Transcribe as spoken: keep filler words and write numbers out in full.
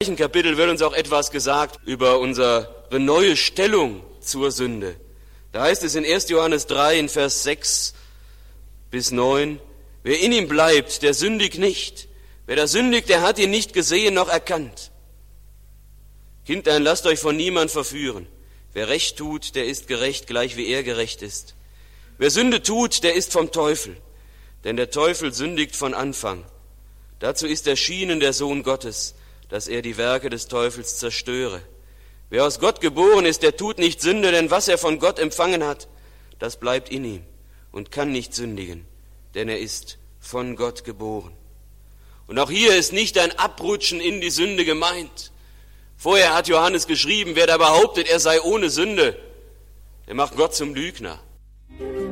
Im Kapitel wird uns auch etwas gesagt über unsere neue Stellung zur Sünde. Da heißt es in erster Johannes drei, in Vers sechs bis neun, wer in ihm bleibt, der sündigt nicht. Wer da sündigt, der hat ihn nicht gesehen noch erkannt. Kindlein, lasst euch von niemand verführen. Wer Recht tut, der ist gerecht, gleich wie er gerecht ist. Wer Sünde tut, der ist vom Teufel. Denn der Teufel sündigt von Anfang. Dazu ist erschienen der Sohn Gottes, dass er die Werke des Teufels zerstöre. Wer aus Gott geboren ist, der tut nicht Sünde, denn was er von Gott empfangen hat, das bleibt in ihm und kann nicht sündigen, denn er ist von Gott geboren. Und auch hier ist nicht ein Abrutschen in die Sünde gemeint. Vorher hat Johannes geschrieben, wer da behauptet, er sei ohne Sünde, der macht Gott zum Lügner.